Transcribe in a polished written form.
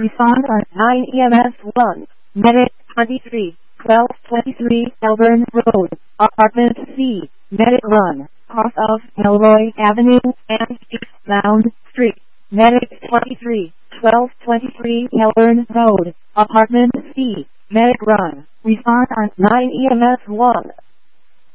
Respond on 9 EMS 1. Medic 23, 1223 Elburn Road, Apartment C. Medic run, off of Elroy Avenue and Eastbound Street. Medic 23, 1223 Elburn Road, Apartment C. Medic run. Respond on 9 EMS 1.